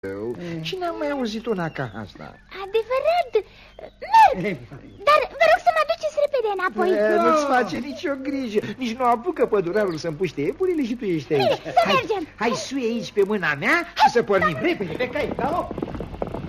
Și n-am mai auzit una ca asta. Adevărat. Merg. Dar vă rog să mă duceți repede înapoi. Nu-ți face nicio grijă. Nici nu apucă pădurarul să împuște iepurile și tu ești aici. Bine, să mergem. Hai, sui aici pe mâna mea și să pornim repede pe cai. Da,